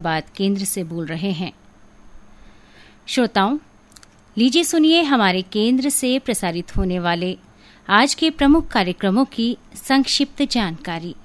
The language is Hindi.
बात केंद्र से बोल रहे हैं। श्रोताओं, लीजिए सुनिए हमारे केंद्र से प्रसारित होने वाले आज के प्रमुख कार्यक्रमों की संक्षिप्त जानकारी।